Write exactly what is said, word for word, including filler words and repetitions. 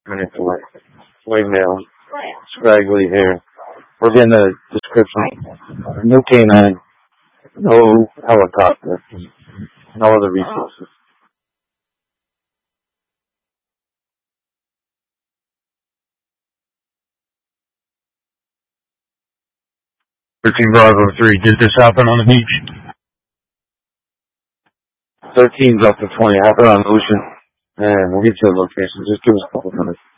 Manipulate. White male. Scraggly hair. We're getting a description. No canine. No helicopter. No other resources. thirteen Bravo three, did this happen on the beach? thirteen's up to twenty. Happened on Ocean. And we'll get you a location. Just give us a couple minutes.